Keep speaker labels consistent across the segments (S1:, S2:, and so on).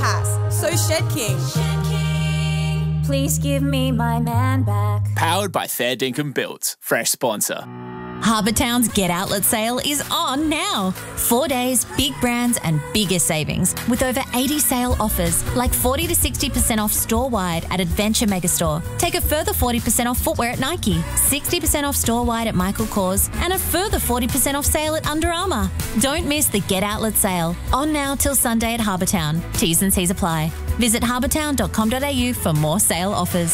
S1: has. So Shed King.
S2: Please give me my man back.
S3: Powered by Fair Dinkum Built. Fresh sponsor.
S4: Harbour Town's Get Outlet sale is on now. 4 days, big brands and bigger savings with over 80 sale offers like 40 to 60% off store-wide at Adventure Megastore. Take a further 40% off footwear at Nike, 60% off store-wide at Michael Kors and a further 40% off sale at Under Armour. Don't miss the Get Outlet sale. On now till Sunday at Harbour Town. T's and C's apply. Visit harbourtown.com.au for more sale offers.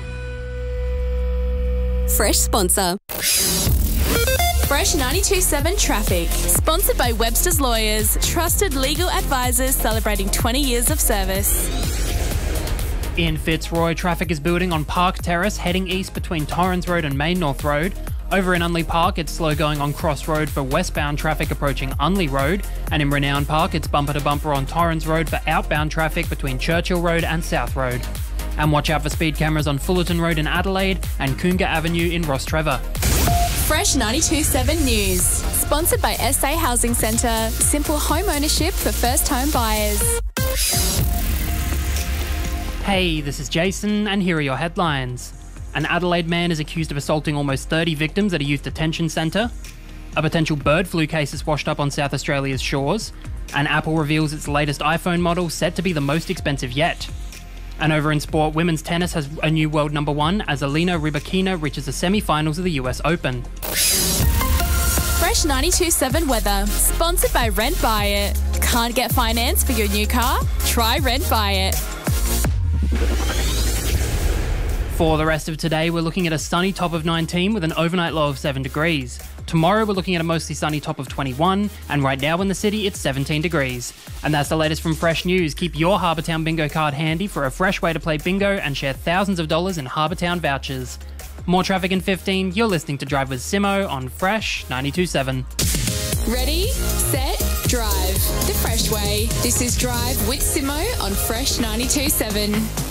S5: Fresh sponsor.
S6: Fresh 92.7 Traffic, sponsored by Webster's Lawyers, trusted legal advisors celebrating 20 years of service.
S7: In Fitzroy, traffic is building on Park Terrace heading east between Torrens Road and Main North Road. Over in Unley Park, it's slow going on Cross Road for westbound traffic approaching Unley Road, and in Renown Park, it's bumper to bumper on Torrens Road for outbound traffic between Churchill Road and South Road. And watch out for speed cameras on Fullerton Road in Adelaide and Coonga Avenue in Ross Trevor.
S6: Fresh 92.7 News, sponsored by SA Housing Centre, simple home ownership for first home buyers.
S7: Hey, this is Jason, and here are your headlines. An Adelaide man is accused of assaulting almost 30 victims at a youth detention centre. A potential bird flu case is washed up on South Australia's shores. And Apple reveals its latest iPhone model set to be the most expensive yet. And over in sport, women's tennis has a new world number one as Alina Rybakina reaches the semi-finals of the US Open.
S6: Fresh 92.7 weather, sponsored by Rent Buy It. Can't get finance for your new car? Try Rent Buy It.
S7: For the rest of today, we're looking at a sunny top of 19 with an overnight low of 7 degrees. Tomorrow, we're looking at a mostly sunny top of 21, and right now in the city, it's 17 degrees. And that's the latest from Fresh News. Keep your Harbour Town bingo card handy for a fresh way to play bingo and share thousands of dollars in Harbour Town vouchers. More traffic in 15, you're listening to Drive with Simo on Fresh 92.7.
S6: Ready, set, drive. The Fresh way. This is Drive with Simo on Fresh 92.7.